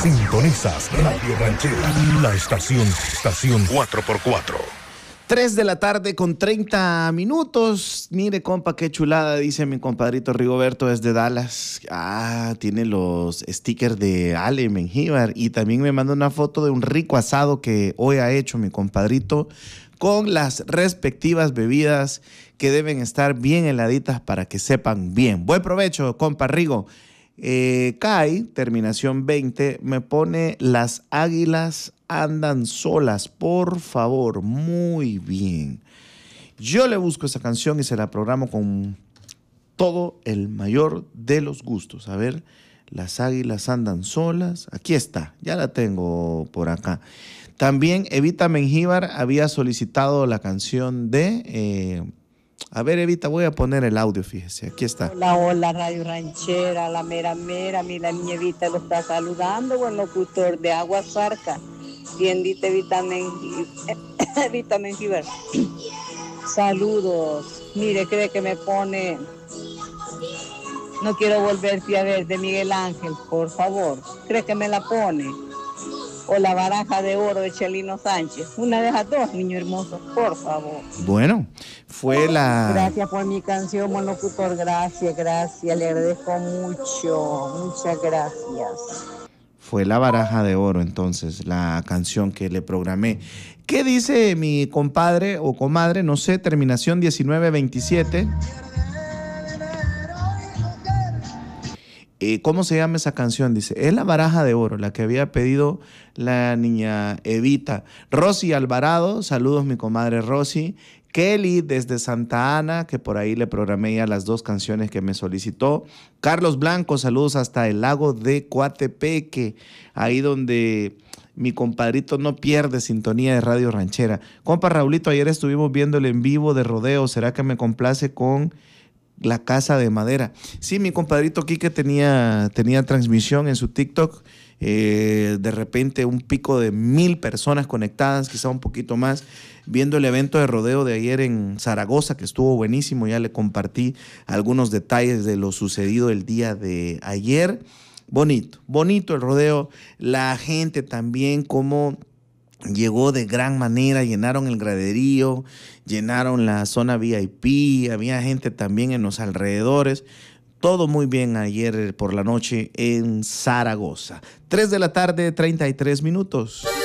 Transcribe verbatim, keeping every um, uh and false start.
Sintonizas Radio Ranchera, la estación, estación cuatro por cuatro. tres de la tarde con treinta minutos. Mire, compa, qué chulada, dice mi compadrito Rigoberto desde Dallas. Ah, tiene los stickers de Ale Mengíbar. Y también me manda una foto de un rico asado que hoy ha hecho mi compadrito con las respectivas bebidas que deben estar bien heladitas para que sepan bien. Buen provecho, compa Rigo. Eh, Kai, terminación veinte, me pone las águilas andan solas, por favor, muy bien. Yo le busco esa canción y se la programo con todo el mayor de los gustos. A ver, las águilas andan solas, aquí está, ya la tengo por acá. También Evita Mengíbar había solicitado la canción de... Eh, A ver, Evita, voy a poner el audio, fíjese, aquí está. Hola, hola, Radio Ranchera, la mera mera, mira, mi Evita lo está saludando, buen locutor de Aguas Farca, tiendita Evita Mengíbar. Saludos, mire, cree que me pone, no quiero volverte a ver, de Miguel Ángel, por favor, cree que me la pone. O la baraja de oro de Chelino Sánchez. Una de esas dos, niño hermoso, por favor. Bueno, fue la... Gracias por mi canción, buen locutor. Gracias, gracias. Le agradezco mucho. Muchas gracias. Fue la baraja de oro, entonces, la canción que le programé. ¿Qué dice mi compadre o comadre? No sé, terminación diecinueve veintisiete. Eh, ¿Cómo se llama esa canción? Dice, es la baraja de oro, la que había pedido la niña Evita. Rosy Alvarado, saludos mi comadre Rosy. Kelly desde Santa Ana, que por ahí le programé ya las dos canciones que me solicitó. Carlos Blanco, saludos hasta el lago de Coatepeque, ahí donde mi compadrito no pierde sintonía de Radio Ranchera. Compa Raulito, ayer estuvimos viendo el en vivo de rodeo, ¿será que me complace con La Casa de Madera? Sí, mi compadrito Quique tenía, tenía transmisión en su TikTok, eh, de repente un pico de mil personas conectadas, quizá un poquito más, viendo el evento de rodeo de ayer en Zaragoza, que estuvo buenísimo. Ya le compartí algunos detalles de lo sucedido el día de ayer. Bonito, bonito el rodeo, la gente también como... llegó de gran manera, llenaron el graderío, llenaron la zona V I P, había gente también en los alrededores. Todo muy bien ayer por la noche en Zaragoza. tres de la tarde, treinta y tres minutos.